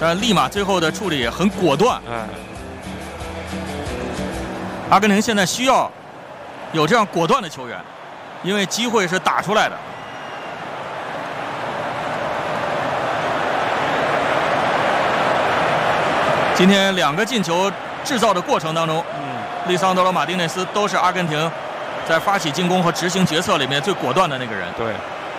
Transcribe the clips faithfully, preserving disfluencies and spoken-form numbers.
但立马最后的处理也很果断。 哎， 阿根廷现在需要有这样果断的球员，因为机会是打出来的。今天两个进球制造的过程当中，嗯，利桑德罗·马丁内斯都是阿根廷在发起进攻和执行决策里面最果断的那个人。 对，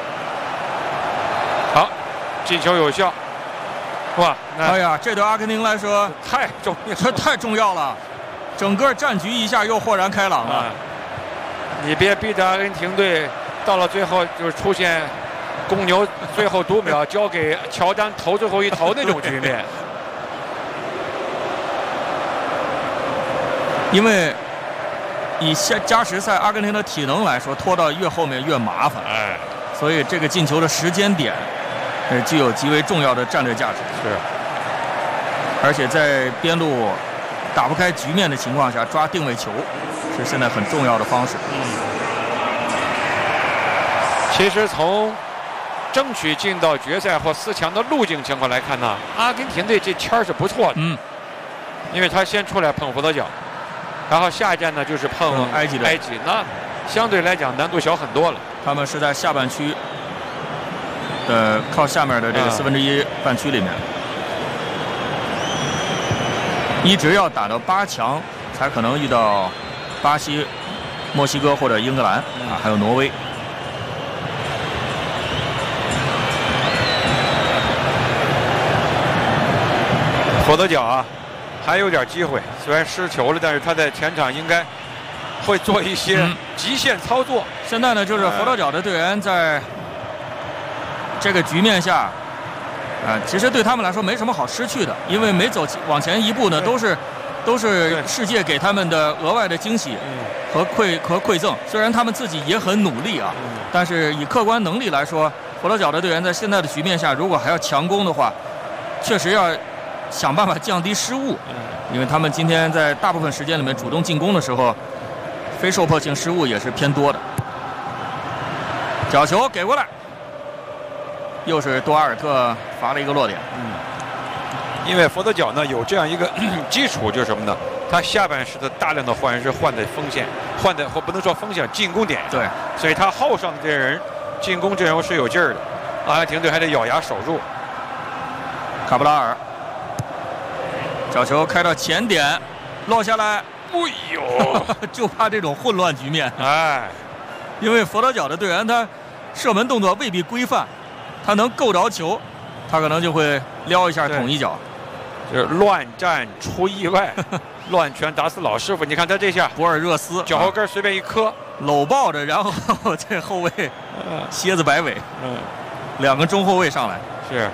好，进球有效。哇， 哎呀，这对阿根廷来说太重要， 这太重要了，整个战局一下又豁然开朗了。 嗯、你别逼着阿根廷队到了最后就是出现公牛最后读秒交给乔丹投最后一投那种局面。 因为以加加时赛阿根廷的体能来说，拖到越后面越麻烦， 哎， 所以这个进球的时间点，呃，具有极为重要的战略价值。 是， 而且在边路打不开局面的情况下，抓定位球是现在很重要的方式。 嗯，其实从争取进到决赛或四强的路径情况来看呢，阿根廷队这签儿是不错的。 嗯， 因为他先出来碰佛得角。然后下一站呢就是碰埃及队， 埃及那相对来讲难度小很多了。 他们是在下半区，呃，靠下面的这个四分之一半区里面，一直要打到八强才可能遇到巴西、墨西哥或者英格兰啊，还有挪威。 佛得角啊，还有点机会，虽然失球了，但是他在前场应该会做一些极限操作。 嗯、现在呢，就是佛得角的队员在这个局面下，啊、呃，其实对他们来说没什么好失去的，因为每走往前一步呢，都是都是世界给他们的额外的惊喜和馈和馈赠。虽然他们自己也很努力啊，但是以客观能力来说，佛得角的队员在现在的局面下，如果还要强攻的话，确实要想办法降低失误。因为他们今天在大部分时间里面主动进攻的时候，非受迫性失误也是偏多的。角球给过来，又是多阿尔特罚了一个落点。 嗯，因为佛得角呢有这样一个基础，就是什么呢？他下半时的大量的换人是换在锋线，换的或不能说锋线，进攻点。 对， 所以他后上的这些人进攻阵容是有劲儿的。阿根廷队还得咬牙守住。 卡布拉尔。角球开到前点，落下来， 哎呦， 就怕这种混乱局面。 哎， 因为佛得角的队员他射门动作未必规范，他能够着球，他可能就会撩一下捅一脚， 就是乱战出意外，乱拳打死老师傅。你看他这下， 博尔热斯脚后跟随便一磕， 搂抱着，然后这后卫蝎子摆尾，嗯，两个中后卫上来是。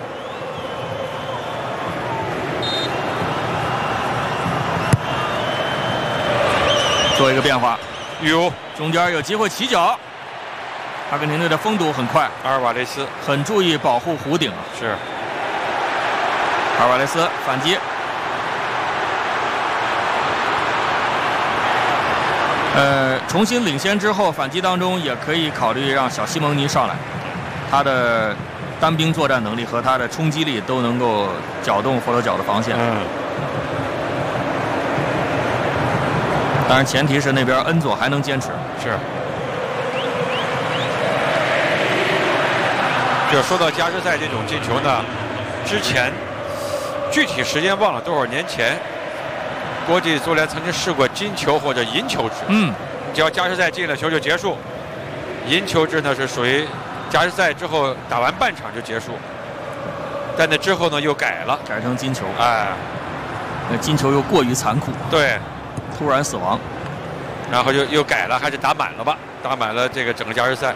做一个变化， 有中间有机会起脚。阿根廷队的封堵很快， 阿尔瓦雷斯很注意保护弧顶啊。 是， 阿尔瓦雷斯反击，呃，重新领先之后，反击当中也可以考虑让小西蒙尼上来，他的单兵作战能力和他的冲击力都能够搅动佛得角的防线。 嗯。 当然，前提是那边恩佐还能坚持。 是。就说到加时赛这种进球呢，之前具体时间忘了多少年前，国际足联曾经试过金球或者银球制。 嗯， 只要加时赛进了球就结束。银球制呢是属于加时赛之后打完半场就结束，但那之后呢又改了， 改成金球。 哎， 那金球又过于残酷。 对。 突然死亡， 然后就又改了，还是打满了吧？打满了这个整个加时赛。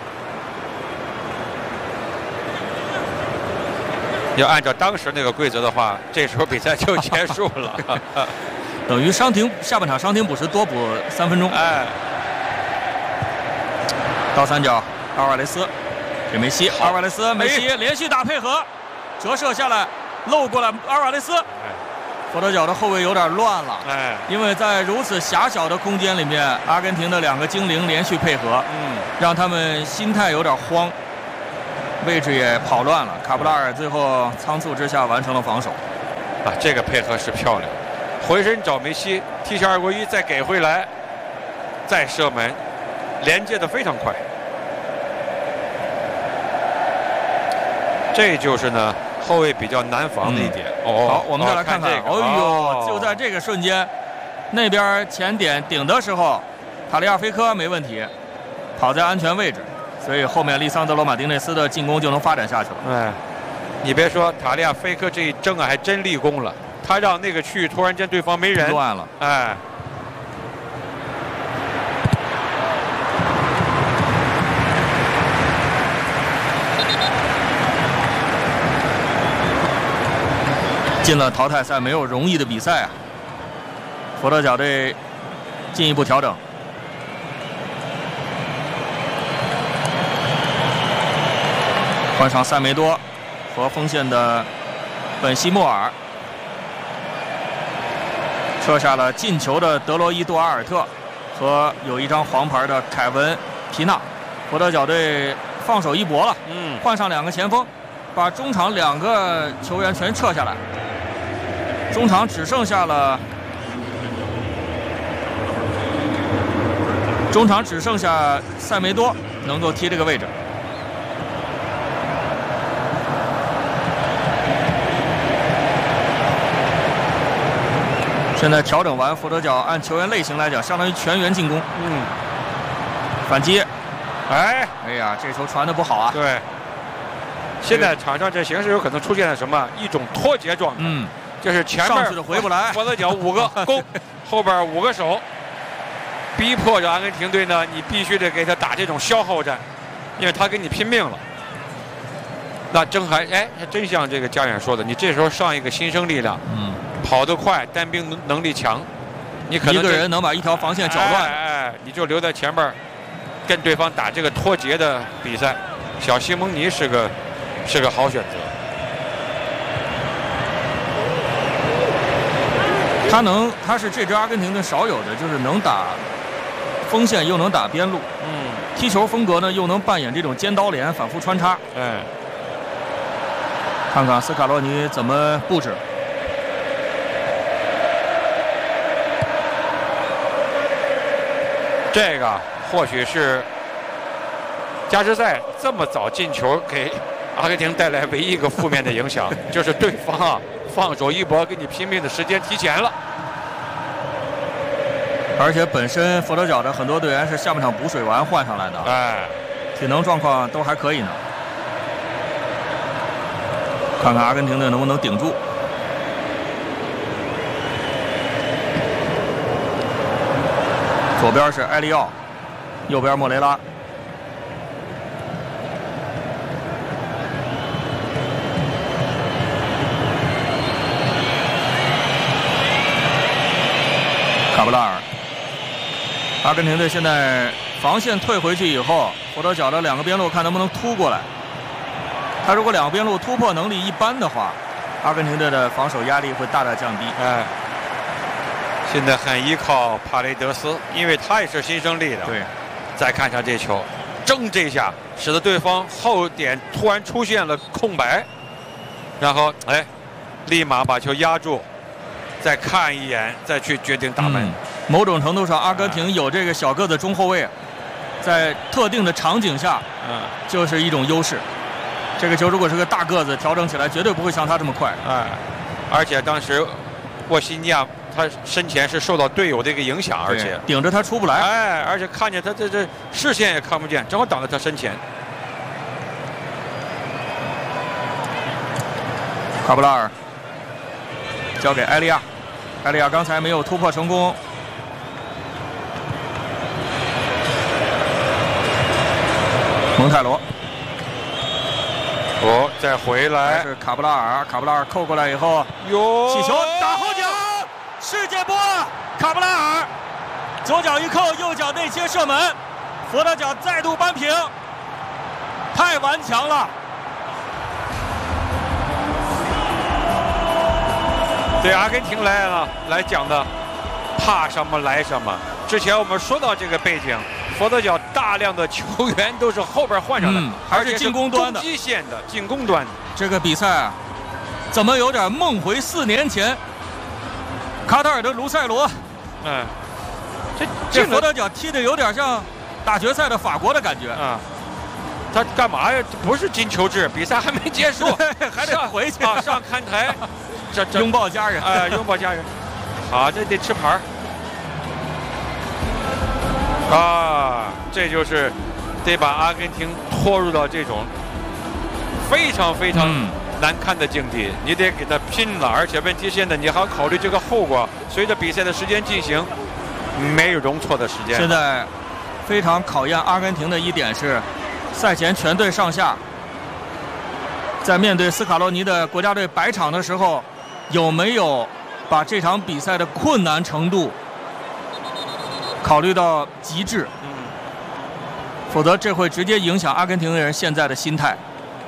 要按照当时那个规则的话，这时候比赛就结束了， 等于伤停下半场伤停补时多补三分钟。 哎， 倒三角，阿尔瓦雷斯给梅西，阿尔瓦雷斯梅西连续打配合，折射下来漏过来，阿尔瓦雷斯。哎，佛得角的后卫有点乱了， 哎， 因为在如此狭小的空间里面，阿根廷的两个精灵连续配合， 嗯， 让他们心态有点慌，位置也跑乱了。卡布拉尔最后仓促之下完成了防守。 啊，这个配合是漂亮，回身找梅西，踢球二过一，再给回来，再射门，连接的非常快。这就是呢后卫比较难防的一点。 嗯、哦，好，我们再来看看。 哦、看哦呦、 哦， 就在这个瞬间，那边前点顶的时候，塔利亚菲科没问题，跑在安全位置，所以后面利桑德罗马丁内斯的进攻就能发展下去了。 哎，你别说，塔利亚菲科这一争啊，还真立功了。他让那个区域突然间对方没人， 乱了。 哎。 进了淘汰赛没有容易的比赛啊！佛得角队进一步调整，换上塞梅多和锋线的本西莫尔，撤下了进球的德罗伊杜阿尔特和有一张黄牌的凯文皮纳。佛得角队放手一搏了， 嗯， 换上两个前锋，把中场两个球员全撤下来。中场只剩下了，中场只剩下塞梅多能够踢这个位置。现在调整完，佛得角按球员类型来讲，相当于全员进攻。 嗯， 反击， 哎， 哎呀，这球传的不好啊。 对，现在场上这形势有可能出现了什么一种脱节状态。 嗯。 就是前面上去的回不来， 佛得角五个攻，后边五个守，逼迫着阿根廷队呢，你必须得给他打这种消耗战，因为他跟你拼命了。那真还哎，还真像这个家远说的，你这时候上一个新生力量， 嗯， 跑得快，单兵能力强，你可能一个人能把一条防线搅乱， 哎，哎，你就留在前面，跟对方打这个脱节的比赛。小西蒙尼是个是个好选择。 他能，他是这支阿根廷队少有的，就是能打锋线又能打边路， 嗯， 踢球风格呢又能扮演这种尖刀连反复穿插。 哎， 看看斯卡洛尼怎么布置。 这个或许是加时赛这么早进球给阿根廷带来唯一一个负面的影响，就是对方啊。放手一搏，给你拼命的时间提前了。 而且本身佛得角的很多队员是下半场补水完换上来的， 哎， 体能状况都还可以呢。看看阿根廷队能不能顶住。左边是埃利奥，右边莫雷拉。卡布拉尔，阿根廷队现在防线退回去以后，佛得角的两个边路看能不能突过来。他如果两个边路突破能力一般的话，阿根廷队的防守压力会大大降低。 哎，现在很依靠帕雷德斯，因为他也是新生力的。 对， 再看看这球，正这下使得对方后点突然出现了空白，然后哎，立马把球压住。再看一眼，再去决定打门。 嗯、某种程度上，阿根廷有这个小个子中后卫，在特定的场景下， 嗯， 就是一种优势。这个球如果是个大个子，调整起来绝对不会像他这么快。 哎，而且当时沃西尼亚他身前是受到队友的一个影响，而且顶着他出不来。 哎，而且看见他这这视线也看不见，正好挡在他身前。 卡布拉尔。交给埃利亚，埃利亚刚才没有突破成功。蒙泰罗， 哦，再回来是卡布拉尔，卡布拉尔扣过来以后， 哟， 起球打后脚，世界波，卡布拉尔，左脚一扣，右脚内切射门，佛得角再度扳平，太顽强了。 对阿根廷来了来讲的，怕什么来什么。之前我们说到这个背景，佛得角大量的球员都是后边换上来， 嗯、还是进攻端的、 攻击线的、进攻端的。 这个比赛啊， 怎么有点梦回四年前卡塔尔的卢塞罗？ 嗯，这这佛得角踢的有点像打决赛的法国的感觉啊。他干嘛呀？不是金球制，比赛还没结束， 还得回去啊，上看台， 这拥抱家人， 哎、呃，拥抱家人。好，这得吃牌啊，这就是得把阿根廷拖入到这种非常非常难看的境地，嗯、你得给他拼了。而且问题现在你还要考虑这个后果，随着比赛的时间进行，没有容错的时间。 现在非常考验阿根廷的一点是，赛前全队上下在面对斯卡洛尼的国家队百场的时候，有没有把这场比赛的困难程度考虑到极致？嗯，否则这会直接影响阿根廷人现在的心态。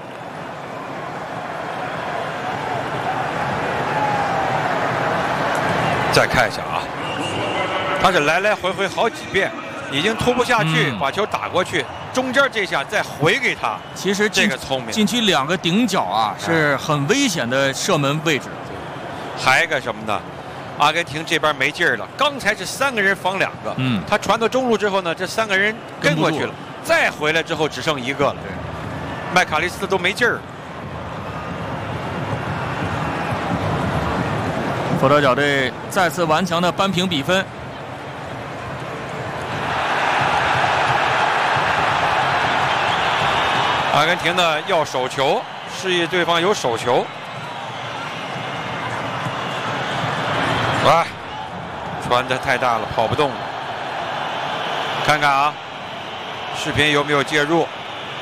再看一下啊，他是来来回回好几遍，已经突不下去，嗯、把球打过去，中间这下再回给他。 其实这个聪明， 禁区两个顶角啊是很危险的射门位置。 还有一个什么呢？阿根廷这边没劲儿了，刚才是三个人防两个，嗯，他传到中路之后呢，这三个人跟过去了，再回来之后只剩一个了，麦卡利斯都没劲儿。 佛得角队再次顽强的扳平比分。 阿根廷呢要手球，示意对方有手球。哇，传的太大了，跑不动了。看看啊，视频有没有介入？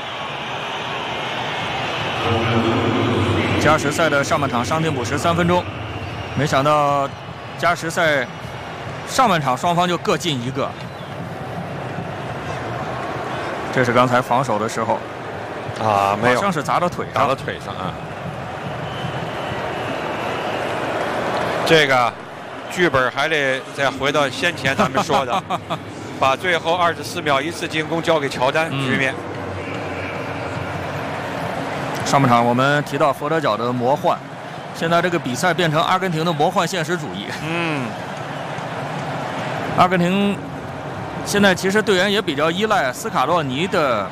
加时赛的上半场伤停补时三分钟，没想到加时赛上半场双方就各进一个。这是刚才防守的时候啊，没有， 好像是砸到腿上， 砸到腿上啊。这个剧本还得再回到先前咱们说的，把最后二十四秒一次进攻交给乔丹局面。 嗯、上半场我们提到佛得角的魔幻，现在这个比赛变成阿根廷的魔幻现实主义。 嗯， 阿根廷现在其实队员也比较依赖斯卡洛尼的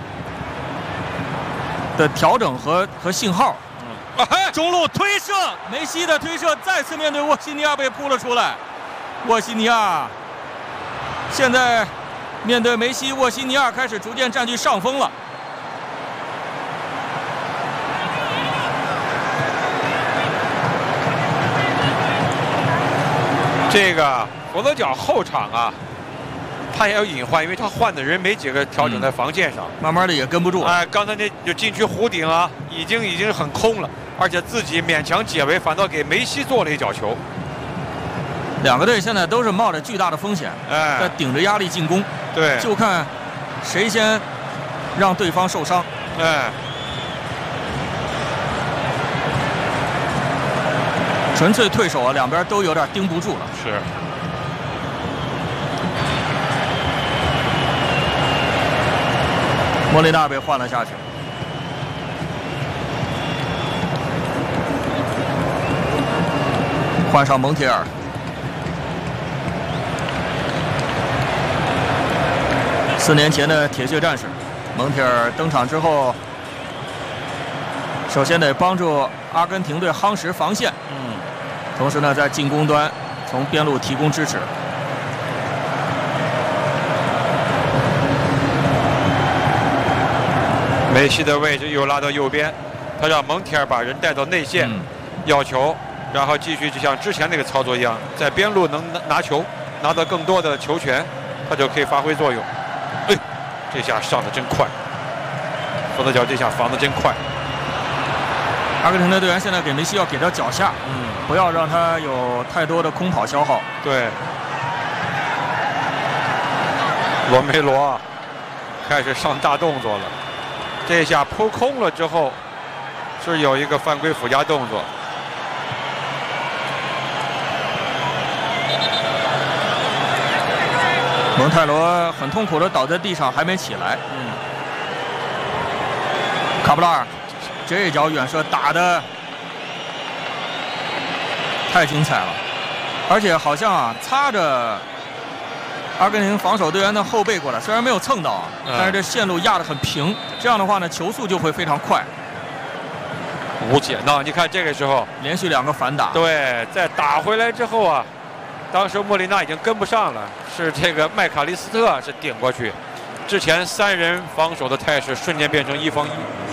的调整和和信号。 嗯， 中路推射，梅西的推射再次面对沃西尼亚被扑了出来。沃西尼亚现在面对梅西，沃西尼亚开始逐渐占据上风了。 这个佛得角后场啊，他也有隐患，因为他换的人没几个调整在防线上， 嗯、慢慢的也跟不住。 哎，刚才那就禁区弧顶啊，已经已经很空了，而且自己勉强解围，反倒给梅西做了一脚球。 两个队现在都是冒着巨大的风险， 哎， 在顶着压力进攻。 对， 就看谁先让对方受伤。 哎， 纯粹退守啊，两边都有点盯不住了。 是。 莫雷纳被换了下去，换上蒙铁尔。四年前的铁血战士，蒙铁尔登场之后，首先得帮助阿根廷队夯实防线，嗯，同时呢，在进攻端从边路提供支持。 梅西的位置又拉到右边，他让蒙铁尔把人带到内线，嗯、要球，然后继续就像之前那个操作一样，在边路能拿球，拿到更多的球权，他就可以发挥作用。哎，这下上的真快，佛得角这下防的真快。 阿根廷的队员现在给梅西要给到脚下，嗯，不要让他有太多的空跑消耗。 对，罗梅罗开始上大动作了。这下扑空了之后，是有一个犯规附加动作。 蒙泰罗很痛苦的倒在地上，还没起来。嗯。卡布拉尔这一脚远射打的太精彩了，而且好像啊擦着阿根廷防守队员的后背过来，虽然没有蹭到啊， 嗯、 但是这线路压得很平，这样的话呢，球速就会非常快。 无解呢，你看这个时候连续两个反打， 对，在打回来之后啊，当时莫莉娜已经跟不上了，是这个麦卡利斯特是顶过去，之前三人防守的态势瞬间变成一防一。